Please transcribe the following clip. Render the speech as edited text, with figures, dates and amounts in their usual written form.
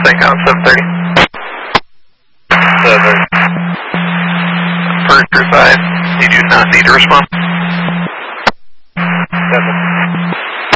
St. on 730. 7. For your side, you do not need to respond. 7.